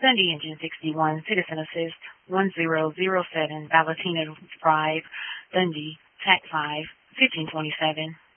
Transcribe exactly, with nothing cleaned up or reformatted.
Dundee Engine sixty-one, Citizen Assist one zero zero seven, Valentina Drive, Dundee, T A C five, fifteen twenty-seven.